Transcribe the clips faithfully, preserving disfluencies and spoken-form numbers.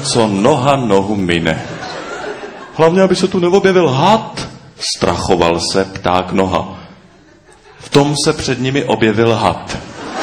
co noha nohu mine. Hlavně, aby se tu neobjevil had, strachoval se pták Noha. V tom se před nimi objevil had.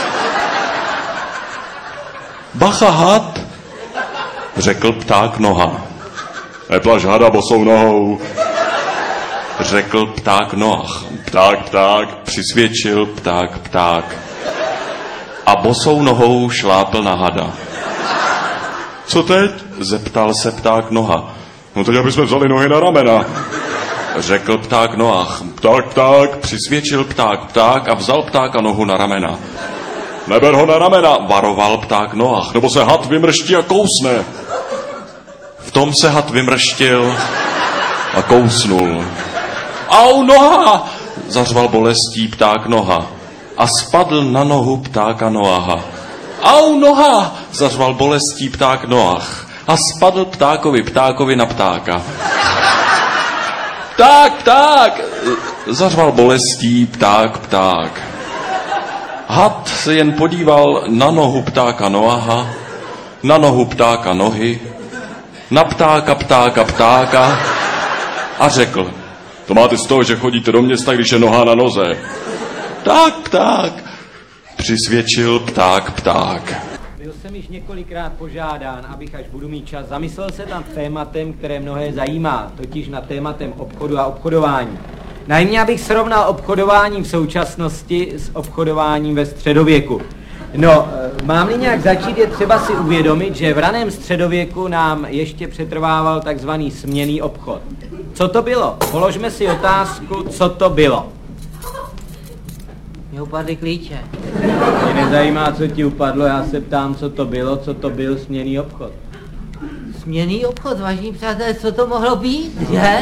Bacha, had, řekl pták Noha. Neplaš hada bosou nohou, řekl pták Noach. Pták, pták, přisvědčil pták, pták. A bosou nohou šlápl na hada. Co teď? Zeptal se pták Noha. No teď, aby jsme vzali nohy na ramena, řekl pták Noach. Pták, pták, přisvědčil pták, pták a vzal ptáka nohu na ramena. Neber ho na ramena, varoval pták Noach, nebo se had vymrští a kousne. V tom se had vymrštil a kousnul. Au, noha! Zařval bolestí pták Noha a spadl na nohu ptáka Noaha. Au, noha! Zařval bolestí pták Noach a spadl ptákovi ptákovi na ptáka. Pták, pták! Zařval bolestí pták, pták. Had se jen podíval na nohu ptáka Noaha, na nohu ptáka Nohy, na ptáka, ptáka, ptáka a řekl: to máte z toho, že chodíte do města, když je noha na noze. Tak, pták, přisvědčil pták, pták. Byl jsem již několikrát požádán, abych, až budu mít čas, zamyslel se nad tématem, které mnohé zajímá, totiž nad tématem obchodu a obchodování. Najmě, abych srovnal obchodování v současnosti s obchodováním ve středověku. No, mám-li nějak začít, je třeba si uvědomit, že v raném středověku nám ještě přetrvával takzvaný směnný obchod. Co to bylo? Položme si otázku, co to bylo. Mě upadly klíče. Mě nezajímá, co ti upadlo, já se ptám, co to bylo, co to byl směnný obchod. Směnný obchod, vážení přátelé, co to mohlo být, že?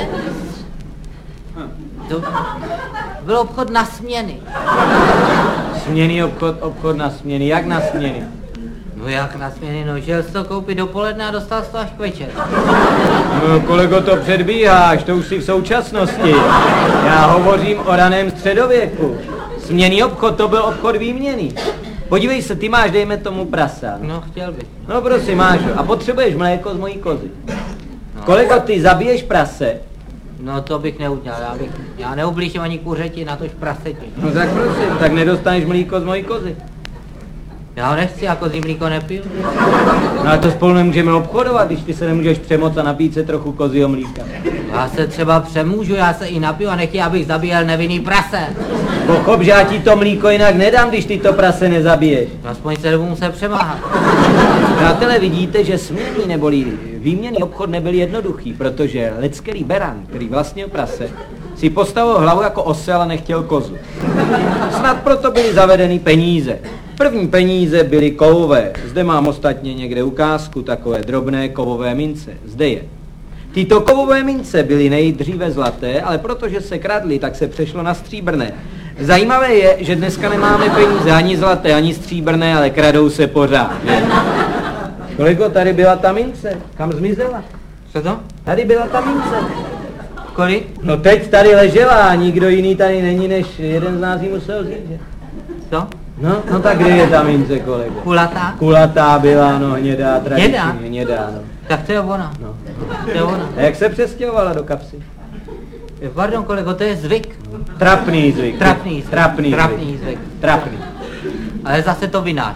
To byl obchod na směny. Směnný obchod, obchod na směny, jak na směny? No jak na směny, no šel jsi to koupit dopoledne a dostal jsi to až k večer. No kolego, to předbíháš, to už si v současnosti. Já hovořím o raném středověku. Směnný obchod, to byl obchod výměný. Podívej se, ty máš, dejme tomu prasa. No chtěl bych. No prosím, máš ho. A potřebuješ mléko z mojí kozy. No. Kolego, ty zabiješ prase. No to bych neudělal, já, bych, já neublížím ani kuřeti, natož praseti. No tak prosím, tak nedostaneš mlíko z mojí kozy. Já ho nechci, já kozí mlíko nepiju. No ale to spolu nemůžeme obchodovat, když ty se nemůžeš přemoct a napít se trochu kozího mlíka. Já se třeba přemůžu, já se i napiju a nechci, abych zabíjel nevinný prase. Pochop, že já ti to mlíko jinak nedám, když ty to prase nezabiješ. Aspoň se dobu muset přemáhat. Přátelé, vidíte, že směnný neboli výměnný obchod nebyl jednoduchý, protože leckelý beran, který vlastnil prase, si postavil hlavu jako osel a nechtěl kozu. Snad proto byly zavedeny peníze. První peníze byly kovové. Zde mám ostatně někde ukázku takové drobné kovové mince. Zde je. Tyto kovové mince byly nejdříve zlaté, ale protože se kradly, tak se přešlo na stříbrné. Zajímavé je, že dneska nemáme peníze ani zlaté, ani stříbrné, ale kradou se pořád. Je. Kolego, tady byla ta mince. Kam zmizela? Co to? Tady byla ta mince. Kolik? No teď tady ležela a nikdo jiný tady není, než jeden z nás jí musel vzít, že? Co? No, no tak kde je ta mince, kolego? Kulatá? Kulatá byla, no, hnědá, tradičně, Hnědá? hnědá, no. Tak to je ona. No. To je ona. A jak se přestěhovala do kapsy? Pardon, kolego, to je zvyk. Trapný zvyk. Trapný zvyk. Trapný, Trapný zvyk. zvyk. Trapný. Ale zase to vynáš.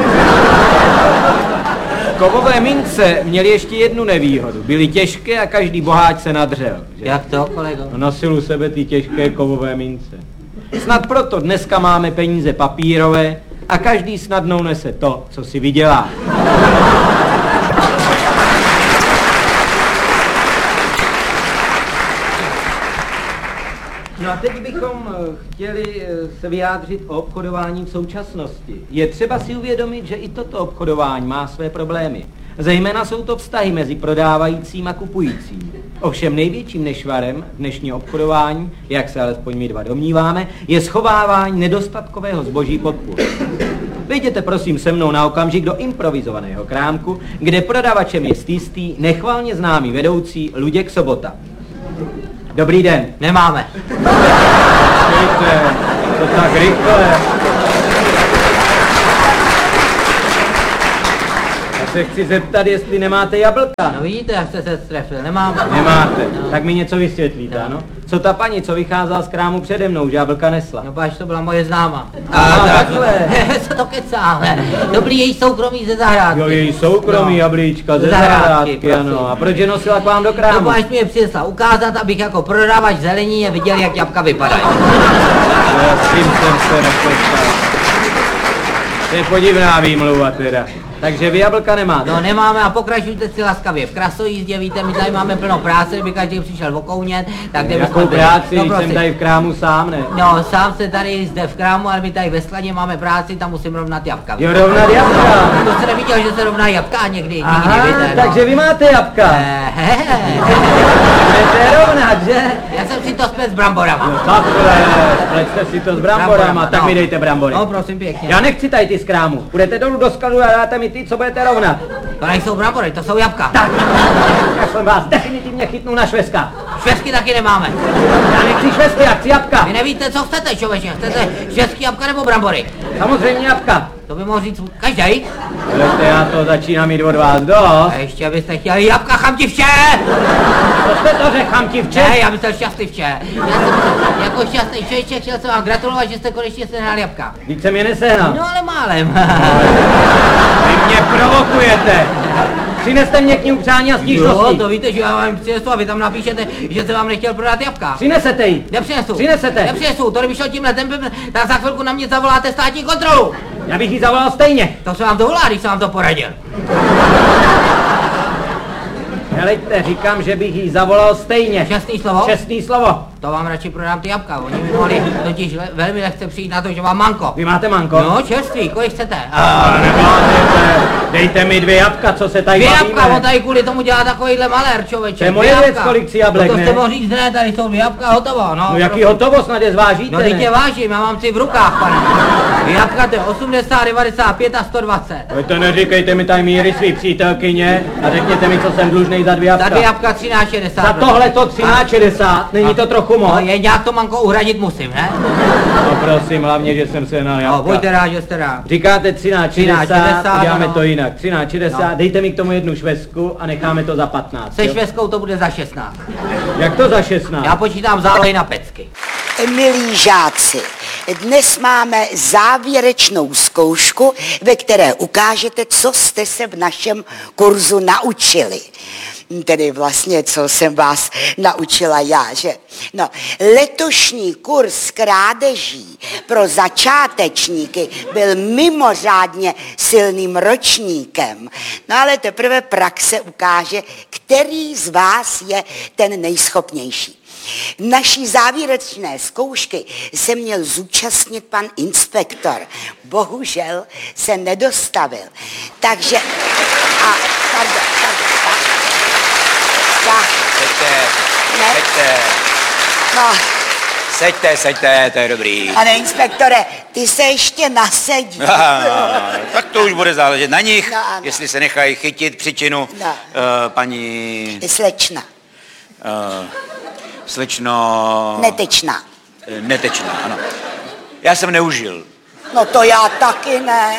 Kovové mince měly ještě jednu nevýhodu. Byly těžké a každý boháč se nadřel. Že? Jak to, kolego? No, nosil u sebe ty těžké kovové mince. Snad proto dneska máme peníze papírové a každý snadnou nese to, co si vydělá. No a teď bychom chtěli se vyjádřit o obchodování v současnosti. Je třeba si uvědomit, že i toto obchodování má své problémy. Zejména jsou to vztahy mezi prodávajícím a kupujícím. Ovšem největším nešvarem dnešního obchodování, jak se alespoň my dva domníváme, je schovávání nedostatkového zboží pod půl. Vyjděte prosím se mnou na okamžik do improvizovaného krámku, kde prodavačem je jistý, nechvalně známý vedoucí Luděk Sobota. Dobrý den. Nemáme. Víte, to tak rychle. se chci zeptat, jestli nemáte jablka. No vidíte, jak jste se strefil, nemáme. Nemáte, No. tak mi něco vysvětlíte, No. ano? Co ta paní, co vycházela z krámu přede mnou, že jablka nesla? No páč, to byla moje známa. Aha, takhle. Co to kecáme? To byly její soukromí ze zahrádky. Jo, její soukromí No. jablíčka ze Ze zahrádky, zahrádky, ano. prosím. A proč je nosila k vám do No krámu? páč mi je přinesla ukázat, abych jako prodavač zelení viděl, jak jabka vypadají. Já s tím jsem se nepočal. To je podivná výmluva teda. Takže vy jablka nemáte. No nemáme a pokračujte si laskavě. V krasojízdě, víte, my tady máme plno práce, kdyby každý přišel okounět, tak kde Jakou bychom byli? práci, No, když jsem prosím. tady v krámu sám, ne? No, sám se tady zde v krámu, ale my tady ve skladě máme práci, tam musím rovnat jabka. Jo, rovnat jabka. To jste neviděl, že se rovná jabka někdy, Aha, nikdy, víte, no. takže vy máte jabka. Eh, he, he. Budete rovnat, že? Já jsem si to spět s bramborama. Takhle, spleťte si to s bramborama, Bramborama, tak no. mi dejte brambory. No, prosím pěkně. Já nechci tady ty z krámu. Půjdete dolů do skladu a dáte mi ty, co budete rovnat. To nejsou brambory, to jsou jabka. Tak, já jsem vás definitivně chytnu na šveska. Švestky taky nemáme. Já nechci švesky, já chci jabka. Vy nevíte, co chcete, člověče. Chcete švestky, jabka nebo brambory? Samozřejmě jabka. To by mohl říct každý. Hleďte, já to začínám mít od vás dost. A ještě byste chtěli jabka, chamtivče! Co jste to řekl, chamtivče? Ne, já bych chtěl šťastlivče. Já jsem jako šťastný člověče chtěl jsem vám gratulovat, že jste konečně sehnal jabka. Víc jsem je nesehnal. No ale málem. Vy mě provokujete. Přineste mě knihu přání a Jo, stížností. to víte, že já vám přinesu a vy tam napíšete, že jsem vám nechtěl prodat jabka. Přinesete ji. Nepřinesu. Přinesete. Nepřinesu, to kdyby šel tímhle tempem, tak za chvilku na mě zavoláte státní kontrolu. Já bych ji zavolal stejně. To se vám dovolá, když jsem vám to poradil. Heleďte, říkám, že bych jí zavolal stejně. Čestný slovo? Čestný slovo. To vám radši prodám ty jabka, oni by mohli totiž le- velmi lehce přijít na to, že mám manko. Vy máte manko? No, čerstvý, kolik chcete? Ale nemáte. Dejte mi dvě jabka, co se tady Dvě bavíme. jabka, on tady kvůli tomu dělá takovýhle malér, člověče. To je Dvě moje věc, jabka. kolik si jablek, no to ne? jste mohl říct, ne, tady jsou dvě jabka, hotovo, no. No jaký hotovost, snad je zvážíte, No teď ne? tě vážím, já mám si v rukách, pane. Dvě jabka to je osmdesát, devadesát pět a sto dvacet. Vy to neříkejte mi tady míry svý přítelkyně a řekněte mi, co jsem dlužnej za dvě Za jabka. dvě jabka třináct šedesát. Za tohle to třináct šedesát, není to trochu moc? No je nějak to manko uhradit musím, ne? No prosím, hlavně, že jsem se na No, jabka. buďte rád, že jste rád. Říkáte třináct třináct šedesát, šedesát, uděláme ano. to jinak. třináct šedesát, No. dejte mi k tomu jednu švestku a necháme to za patnáct. Se jo? švestkou to bude za šestnáct. Jak to za šestnáct? Já počítám zálohy na pecky. Milí žáci, dnes máme závěrečnou zkoušku, ve které ukážete, co jste se v našem kurzu naučili. Tedy vlastně, co jsem vás naučila já, že? No, letošní kurz krádeží pro začátečníky byl mimořádně silným ročníkem. No ale teprve praxe ukáže, který z vás je ten nejschopnější. Naší závěrečné zkoušky se měl zúčastnit pan inspektor. Bohužel se nedostavil. Takže... A, pardon, pardon, tak. Tak, Seďte, ne, seďte, no, seďte, seďte, to je dobrý. pane inspektore, ty se ještě nasedí. No, tak to už bude záležet na nich, No, ano. jestli se nechají chytit příčinu. No. Uh, paní Slečna, uh, slečno... netečná. Netečná, ano. Já jsem neužil, No to já taky ne.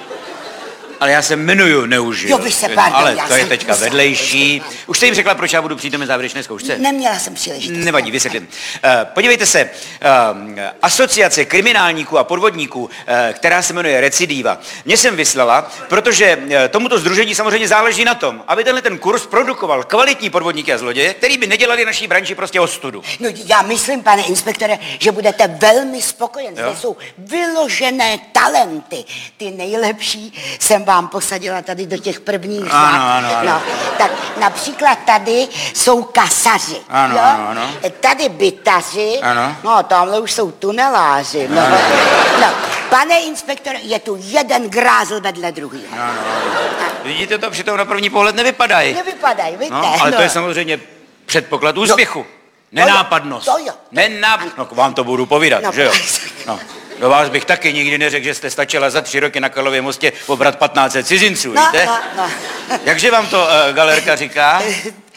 ale já se jmenuju neužil. Jo, vy se, pardon, ale já to je jsem teďka myslela, vedlejší. Už jste jim řekla, proč já budu přítomen závěrečné zkoušce? Neměla jsem příležitost. Nevadí, vysvětlím. Uh, podívejte se, uh, asociace kriminálníků a podvodníků, uh, která se jmenuje Recidiva, mě jsem vyslala, protože uh, tomuto sdružení samozřejmě záleží na tom, aby tenhle ten kurz produkoval kvalitní podvodníky a zloděje, který by nedělali naší branži prostě ostudu. No já myslím, pane inspektore, že budete velmi spokojen. Zde Jo. jsou vyložené talenty. Ty nejlepší jsem vám posadila tady do těch prvních řád. Ano, ano, ano. No, tak například tady jsou kasaři. Ano, jo? ano, ano. Tady bytaři. Ano. No, tamhle už jsou tuneláři. No. No, pane inspektore, je tu jeden grázl vedle druhého. Ano, vidíte to, přitom na první pohled nevypadají. Nevypadají, víte? No, ale to je samozřejmě předpoklad úspěchu. Nenápadnost. to jo. Nenáp... No, k vám to budu povídat, No, že jo? No. Do vás bych taky nikdy neřekl, že jste stačila za tři roky na Karlově mostě pobrat patnáct set cizinců, No, víte? no, no. Jakže vám to uh, galerka říká?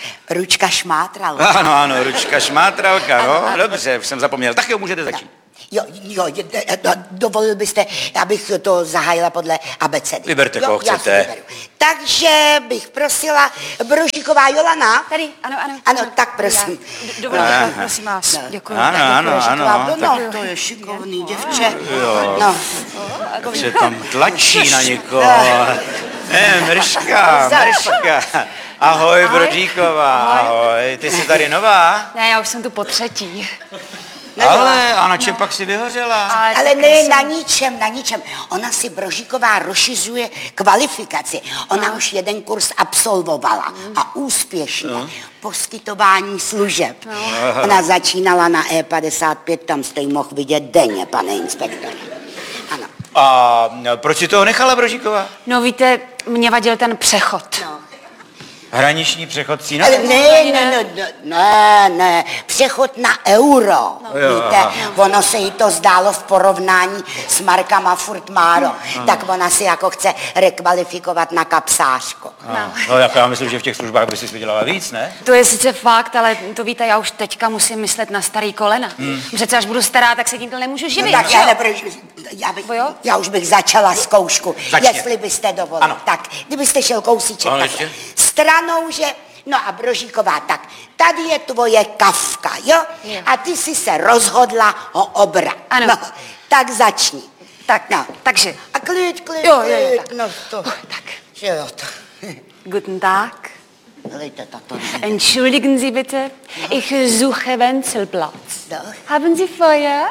Ručka šmátrala. Ano, ano, ručka šmátralka, no, dobře, už jsem zapomněl. Tak jo, můžete začít. Jo, jo, je- e, do- dovolil byste, abych to zahájila podle abecedy. Vyberte, Jo, koho já si chcete. vyberu. Takže bych prosila Brožíková Jolana. Tady, ano, ano. Ano, tak prosím. D- Dovolíte, prosím vás. Děkuji. Ano, ano, Brožíková, ano. No, Tak to je šikovný děvče. No. se tam tlačí na někoho. Ne, Mrška, Mrška. Ahoj, Brodíková, ahoj. Ty jsi tady nová? Ne, já už jsem tu po třetí. Ale, a na čem pak si vyhořela? Ale, Ale tak ne, jsem- na ničem, na ničem. Ona si Brožíková rozšiřuje kvalifikaci. Ona už jeden kurz absolvovala a úspěšně. Poskytování služeb. Ona začínala na E padesát pět, tam jste ji mohl vidět denně, pane inspektore. Ano. A proč si toho nechala, Brožíková? No víte, mě vadil ten přechod. Hraniční přechod cína? Ale ne, ne, ne, ne, ne, ne, přechod na euro. No. Víte, ono se jí to zdálo v porovnání s markama furt málo. Tak ona si jako chce rekvalifikovat na kapsářku. No. no, jak já myslím, že v těch službách by si vydělala víc, ne? To je sice fakt, ale to víte, já už teďka musím myslet na starý kolena. Hmm. Přece až budu stará, tak se tímto nemůžu živit. Tak že já, jo? neproč, já, bych, Jo? já už bych začala zkoušku, Začně. jestli byste dovolili. Ano. Tak, kdybyste šel kousíček Ano, takhle. ještě. Stranou, že... No a Brožíková, tak tady je tvoje kavka, jo? Jo. A ty jsi se rozhodla ho obrat. Ano. No, tak začni. Tak, No. takže, A klid, klid, Jo, jo, jo, klid. tak. No to, Uh, tak. že jo, to. guten Tag. Helejte, tato. Entschuldigen Sie bitte, ich suche Wenzelplatz. Doch. Haben Sie Feuer?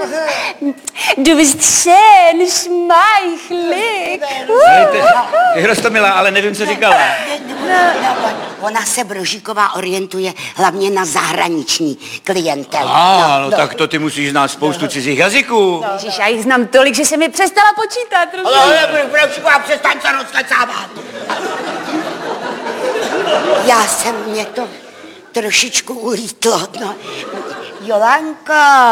Du bist schön, schmeichelig. Ty Rostomilá, ale nevím, co říkala. No, ona se Brožíková orientuje hlavně na zahraniční klientelu. A, no tak to ty musíš znát spoustu cizích jazyků. Ježiš, já jich znám tolik, že se mi přestala počítat. rozumíš? Ale Brožíková, přestaň se rozkecávat. Já jsem mě to trošičku ulítlo. No. Jolanko,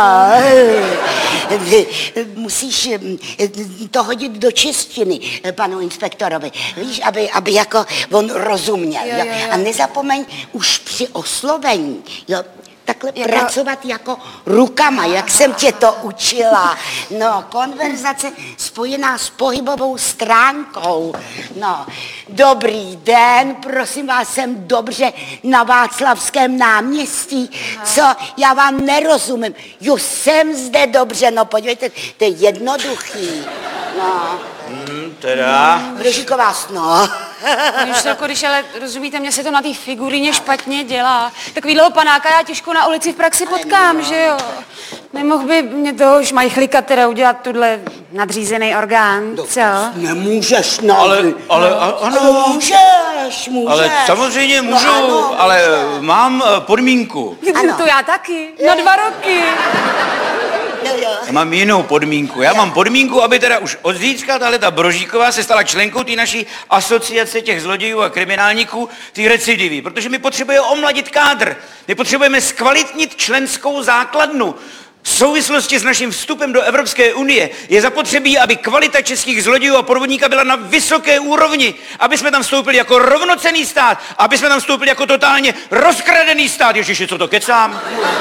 musíš to hodit do češtiny panu inspektorovi, víš, aby, aby jako on rozuměl. Jo, jo, jo. A nezapomeň už při oslovení, jo, takhle Jako- pracovat jako rukama, jak jsem tě to učila. No, konverzace spojená s pohybovou stránkou. No, dobrý den, prosím vás, jsem dobře na Václavském náměstí. Co? Já vám nerozumím. Jo, jsem zde dobře, no podívejte, to je jednoduchý. No, Hm, teda. Brožíková, no. Už jako když, ale rozumíte, mě se to na té figuríně špatně dělá. Takovýhleho panáka já těžko na ulici v praxi potkám, že jo? Nemohl by mě toho šmajchlíka teda udělat tuhle nadřízený orgán, co? Nemůžeš, no. Ale, ale, a- ano. Můžeš, můžeš. Ale samozřejmě můžu, No, ano, ale můžeš. mám eh, podmínku. Ano. To já taky, na dva roky. No, jo. Já mám jinou podmínku. Já mám podmínku, aby teda už od zítřka tahle ta Brožíková se stala členkou té naší asociace těch zlodějů a kriminálníků, ty recidivy, protože my potřebujeme omladit kádr. My potřebujeme zkvalitnit členskou základnu. V souvislosti s naším vstupem do Evropské unie je zapotřebí, aby kvalita českých zlodějů a podvodníka byla na vysoké úrovni, aby jsme tam vstoupili jako rovnocenný stát, aby jsme tam vstoupili jako totálně rozkradený stát. Ježiši, co to kecám?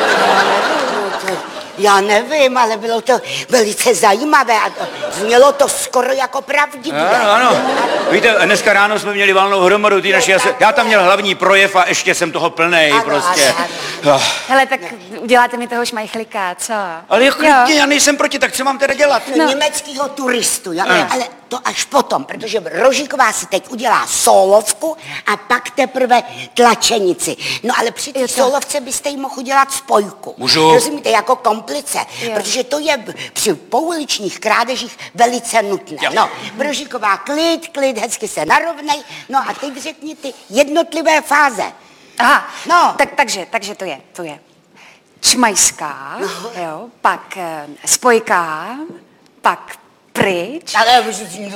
Já nevím, ale bylo to velice zajímavé a to, znělo to skoro jako pravdivé. Ano, ano. Víte, dneska ráno jsme měli valnou hromadu, ty naši, já tam měl hlavní projev a ještě jsem toho plnej, Ano, prostě. ano, Ah. Hele, tak uděláte mi toho šmajchlíka, co? Ale jak klidně, já nejsem proti, tak co mám teda dělat? No. Německýho turistu, jo? Ano. Ale to až potom, protože Rožíková si teď udělá solovku a pak teprve tlačenici. No ale při té Je to- solovce byste jí mohl udělat spojku. Můžu? Rozumíte, jako komplice, Jo. protože to je v- při pouličních krádežích velice nutné. Jo. No, Rožíková, klid, klid, hezky se narovnej. No a teď řekni ty jednotlivé fáze. Aha, No. tak, takže, takže to je, to je čmajská, jo, pak eh, spojka, pak pryč. Ale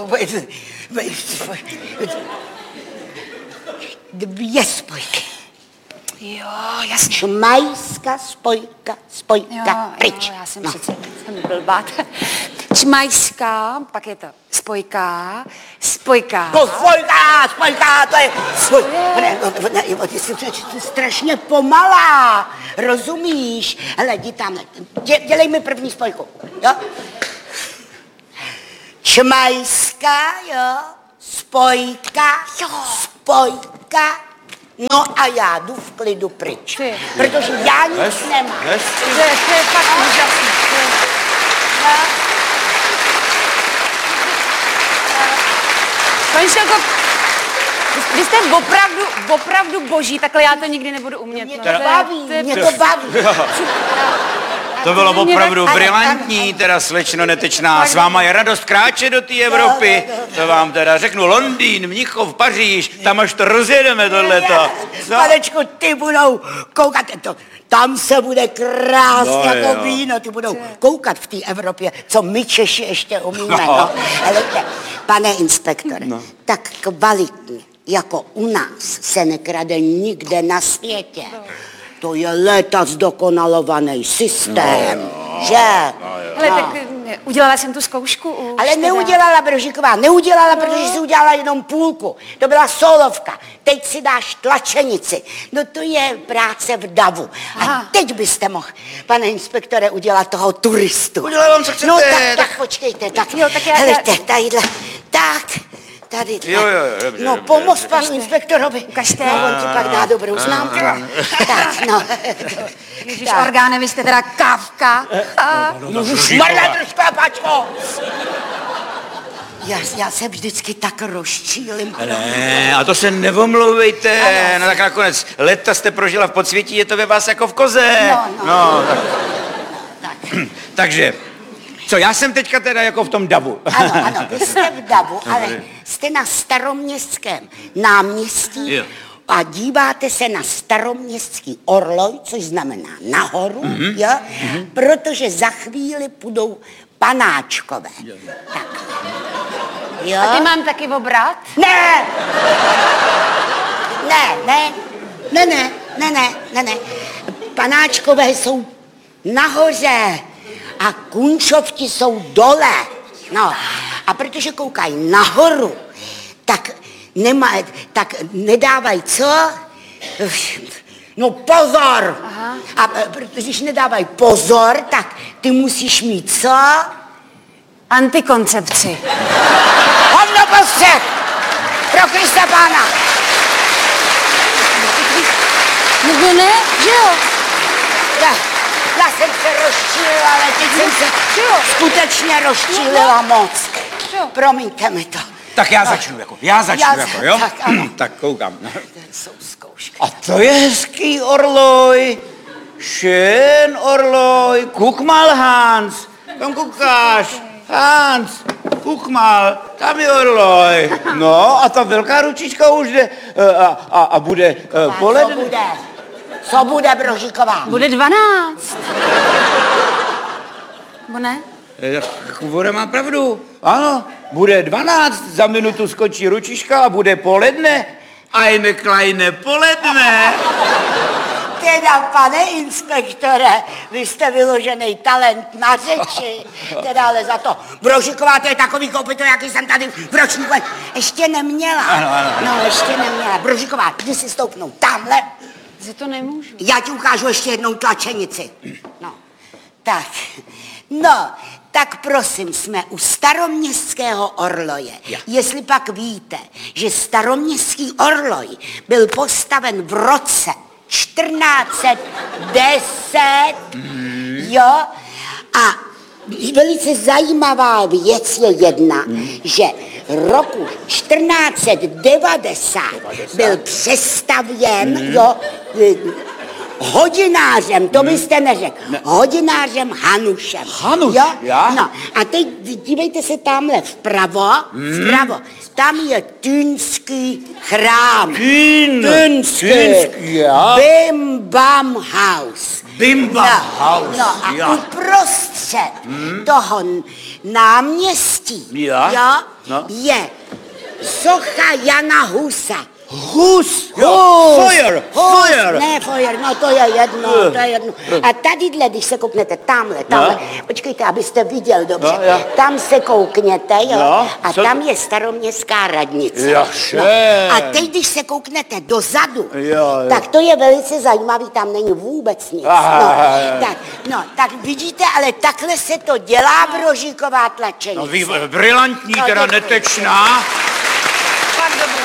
dvě spojky. Jo, jasně. Šmajská spojka, spojka, pryč. Jo, já jsem No. přece jsem blbá. Čmajská, pak je to spojka, spojka. spojka. To spojka, spojka, to je... Spoj... Ne, ne, ne, ty jsi strašně pomalá, rozumíš? Hele, jdi tam, dě, dělej mi první spojku, jo? Čmajská, jo? Spojka, jo, spojka. No a já jdu v klidu pryč, Ty. protože já nic nemám. To je, to je fakt úžasný. To je... Paní Šelko, vy jste opravdu, opravdu boží, takhle já to nikdy nebudu umět. Mě no. to je- baví, je- mě to baví. To bylo Mě opravdu tak- brilantní, teda slečno Netečná. S váma je radost kráčet do té Evropy. To vám teda řeknu Londýn, Mnichov, Paříž, tam až to rozjedeme tohleto. Co? Panečku, ty budou koukat, to, tam se bude krásně No, jako jo. víno, ty budou koukat v té Evropě, co my Češi ještě umíme. No. No. Helejte, pane inspektore, no. tak kvalitní, jako u nás, se nekrade nikde na světě. No. To je léta zdokonalovaný systém, No, že? Hele, No. tak eh, udělala jsem tu zkoušku už. Ale teda. neudělala, Brožiková, neudělala, no. protože si udělala jenom půlku. To byla solovka. Teď si dáš tlačenici. No to je práce v davu. Aha. A teď byste mohl, pane inspektore, udělat toho turistu. Udělám, co chcete. No tak, tak počkejte, tak. Jo, tak já- Helejte, tadyhle, tak. Tady, Jo, jo, jo, dobře, no, dobře, pomoz dobře. panu inspektorovi. Ukažte. No, on ti pak dá dobrou známku. Tak, no. Ježiš, orgáne, vy jste teda kávka. A... No už marla trošku, pačko. Já, já se vždycky tak rozčílim. Ne, a to se nevomlouvejte. No tak nakonec leta jste prožila v podsvětí, je to ve vás jako v koze. No, no. no tak. Tak. Takže, co, já jsem teďka teda jako v tom davu. Ano, ano, vy jste v davu, ale jste na Staroměstském náměstí Jo. a díváte se na Staroměstský orloj, což znamená nahoru, mm-hmm. jo? Mm-hmm. Protože za chvíli půjdou panáčkové. Tak. Jo? A ty mám taky obrat? Ne! Ne, ne, ne, ne, ne, ne, ne, ne. Panáčkové jsou nahoře a kunčovti jsou dole. No, a protože koukají nahoru, tak, nemá, tak nedávají co? No pozor! Aha. A protože když nedávají pozor, tak ty musíš mít co? Antikoncepci. Hovno postřeh! Pro Krista Pána! No ne, že jo? Já, já jsem se rozčílila, ale teď jsem se Jo. skutečně rozčílila moc. Jo. Promiňte mi to. Tak já začnu jako, já začnu Já- jako, jo? tak, ano. tak koukám. To jsou zkoušky. A to je hezký orloj. Schön orloj. Guck mal, Hans. Tam koukáš. Hans, guck mal, tam je orloj. No a ta velká ručička už jde eh, a, a, a bude uh, Co poledne. bude? Co bude, Brožíková? Bude dvanáct. Bo ne? Eh, tak Voda má pravdu. Ano, bude dvanáct, za minutu skočí ručička a bude poledne. Eine kleine poledne. Teda, pane inspektore, vy jste vyložený talent na řeči. Teda ale za to. Brožiková, to je takový kopyto, jaký jsem tady v ročníku ještě neměla. Ano, ano. No, ještě neměla. Brožiková, jdi si stoupnout tamhle. Že to nemůžu. Já ti ukážu ještě jednou tlačenici. No, tak. No, tak prosím, jsme u Staroměstského orloje. Ja. Jestli pak víte, že Staroměstský orloj byl postaven v roce čtrnáct set deset, mm. jo, a velice zajímavá věc je jedna, mm. že roku čtrnáct set devadesát byl přestavěn, mm. jo, hodinářem, to byste neřekl, hodinářem Hanušem. Hanuš, jo? já? No, a teď dívejte se tamhle vpravo, Hmm. vpravo, tam je Týnský chrám. Týn. Týnský. Týnský, já. Bim Bam House. Bim Bam no, House, No a já. uprostřed toho náměstí, Já? jo, No. je socha Jana Husa. Hus, Hus, co je Fire! Hus, Fire! ne, foyer, no to je jedno, to je jedno. A tadyhle, když se kouknete, tamhle, tamhle, No. počkejte, abyste viděl dobře, No, jo. tam se koukněte, jo, No, a co- tam je staroměstská radnice. Jaše. A teď, když se kouknete dozadu, Jo, jo. tak to je velice zajímavý, tam není vůbec nic. Aha, No, aha. tak, no, tak vidíte, ale takhle se to dělá brožíková tlačenice. No, vy, brilantní, No, teda děkuji. netečná. Fakt dobrý.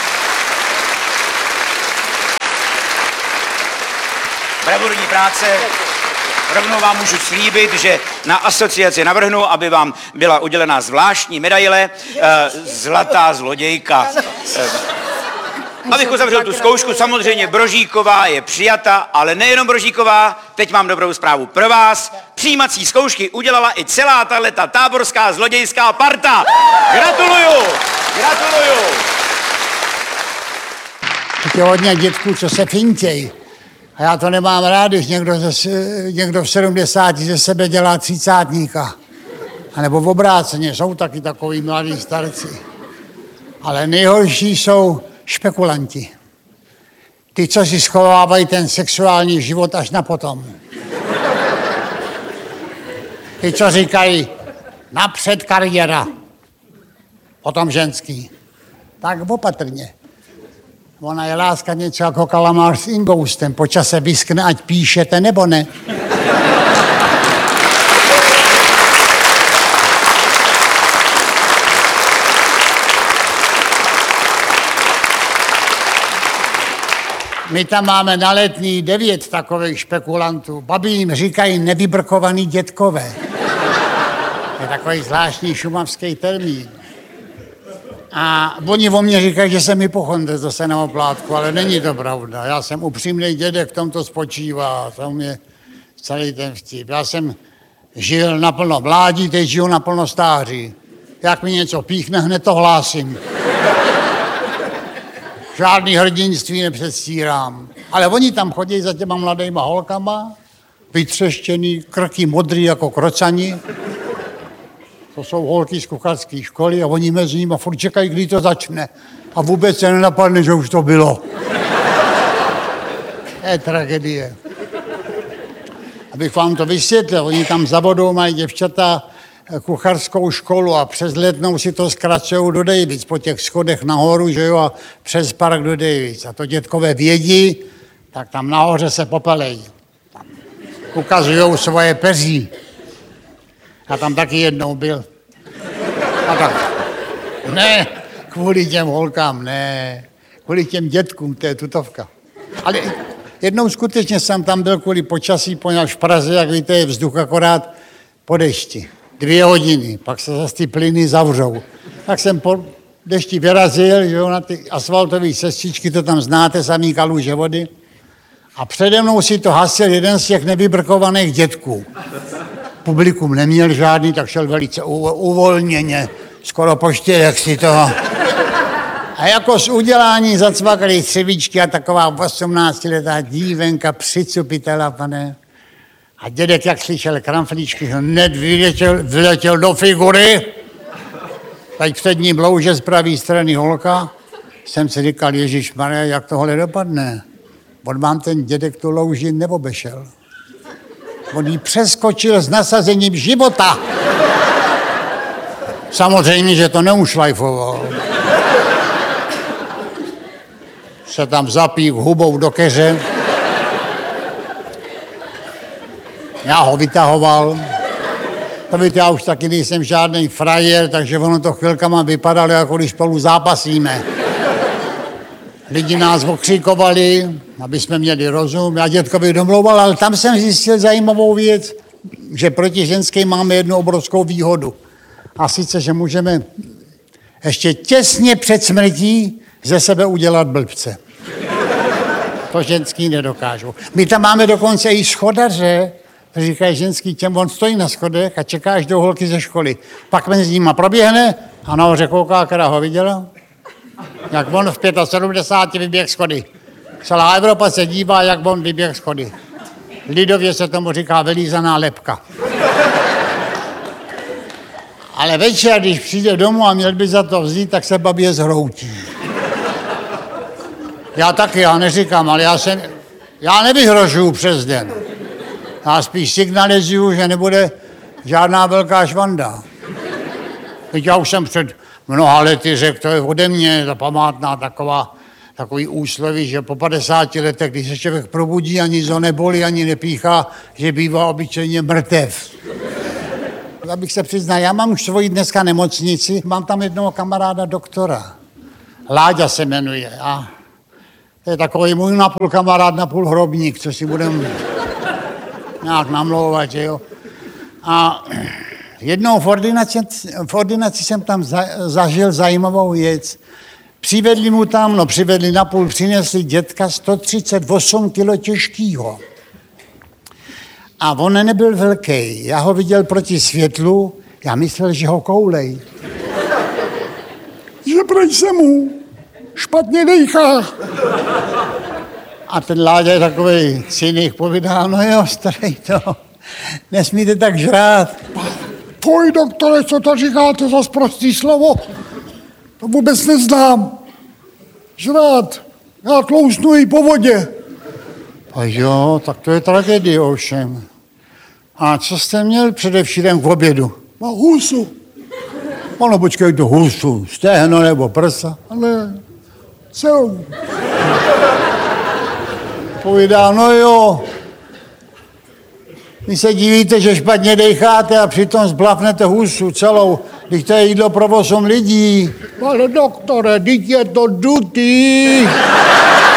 Bravurní práce. Rovnou vám můžu slíbit, že na asociaci navrhnu, aby vám byla udělená zvláštní medaile eh, Zlatá zlodějka. Eh, Abych uzavřel tu zkoušku, samozřejmě Brožíková je přijata, ale nejenom Brožíková, teď mám dobrou zprávu pro vás. Přijímací zkoušky udělala i celá tahleta táborská zlodějská parta. Gratuluju! Gratuluju! Je hodně dětků, co se fintěj. A já to nemám rád, když někdo, ze, někdo v sedmdesáti ze sebe dělá třicátníka. A nebo v obráceně, jsou taky takový mladí starci. Ale nejhorší jsou špekulanti. Ty, co si schovávají ten sexuální život až na potom. Ty, co říkají, napřed kariéra, potom ženský. Tak opatrně. Ona je láska něco jako kalamář s ingoustem. Po čase vyskne, ať píšete nebo ne. My tam máme na Letný devět takových špekulantů. Babi jim říkají nevybrkovaný dětkové. To je takový zvláštní šumavský termín. A oni o mně říkají, že jsem hypochondr, to se na oplátku, ale není to pravda. Já jsem upřímný dědek, v tom to spočívá, to mě celý ten vtip. Já jsem žil naplno mládí, teď žiju naplno stáří. Jak mi něco píchne, hned to hlásím. Žádný hrdinství nepředstírám. Ale oni tam chodí za těma mladýma holkama, vytřeštěný, krky modrý jako krocani. To jsou holky z kucharské školy a oni mezi nimi furt čekají, kdy to začne. A vůbec se nenapadne, že už to bylo. To je tragédie. Abych vám to vysvětlil, oni tam za vodou mají děvčata kucharskou školu a přes Letnou si to zkracují do Davids, po těch schodech nahoru, že jo, a přes park do Davids. A to dětkové vědí, tak tam nahoře se popelejí. Tam ukazujou svoje peří. Já tam taky jednou byl. A tak, ne, kvůli těm holkám, ne, kvůli těm dětkům, to je tutovka. Ale jednou skutečně jsem tam byl kvůli počasí, poněvadž v Praze, jak víte, je vzduch akorát po dešti. Dvě hodiny, pak se zase ty plyny zavřou. Tak jsem po dešti vyrazil, že jo, na ty asfaltové cestičky, to tam znáte, samý kaluže vody. A přede mnou si to hasil jeden z těch nevybrkovaných dětků. Publikum neměl žádný, tak šel velice uvolněně, skoro po čtyřech si toho. A jako z udělání zacvakali třevíčky a taková osmnáctiletá dívenka přicupitela, pane. A dědek, jak slyšel kramflíčky, hned vyletěl, vyletěl do figury. Teď před ním louže z pravé strany holka. Jsem si říkal, ježišmarja, jak tohle dopadne. On mám ten dědek tu louži neobešel. On jí přeskočil s nasazením života. Samozřejmě, že to neušlajfoval. Se tam zapík hubou do keře. Já ho vytahoval. To víte, já už taky nejsem žádný frajer, takže ono to chvilkama vypadalo, jako když spolu zápasíme. Lidi nás okřikovali, aby jsme měli rozum. Já dětkovi domlouval, ale tam jsem zjistil zajímavou věc, že proti ženské máme jednu obrovskou výhodu. A sice, že můžeme ještě těsně před smrtí ze sebe udělat blbce. To ženský nedokážou. My tam máme dokonce i schodaře, říkají ženský, těm on stojí na schodech a čeká, až do holky ze školy. Pak mezi nima proběhne a nahoře kouká, která ho viděla. Jak on v sedmdesáti pěti vyběh schody. Celá Evropa se dívá, jak on vyběh schody. Lidově se tomu říká vylízaná lebka. Ale večer, když přijde domů a měl by za to vzít, tak se babě zhroutí. Já taky, já neříkám, ale já se, já nevyhrožuju přes den. Já spíš signalizuju, že nebude žádná velká švanda. Teď já už jsem před mnoha lety řekl, to je ode mě ta památná taková, takový úsloví, že po padesáti letech, když se člověk probudí a nic ho nebolí, ani nepíchá, že bývá obyčejně mrtev. Abych se přiznal, já mám už svoji dneska nemocnici, mám tam jednoho kamaráda doktora. Láďa se jmenuje a to je takový můj napůl kamarád, napůl hrobník, co si budem nějak namlouvat, že jo. A jednou v ordinaci, v ordinaci jsem tam za, zažil zajímavou věc. Přivedli mu tam, no přivedli napůl, přinesli dětka sto třicet osm kilo těžkýho. A on nebyl velký. Já ho viděl proti světlu, já myslel, že ho koulej. Že proč se mu špatně dejchá. A ten Láďa je takovej cynik, povídá, no jo, starý to, nesmíte tak žrát. Poj, doktore, co to říkáte za sprostý slovo? To vůbec neznám. Žrát, já tlousnu i po vodě. A jo, tak to je tragédie ovšem. A co jste měl především k obědu? Na husu. Ono, počkej, to husu, stehno nebo prsa? Ale celou. Povídá, no jo. Vy se divíte, že špatně dejcháte a přitom zblafnete husu celou, když to je jídlo pro osm lidí. Ale doktore, teď je to dutý.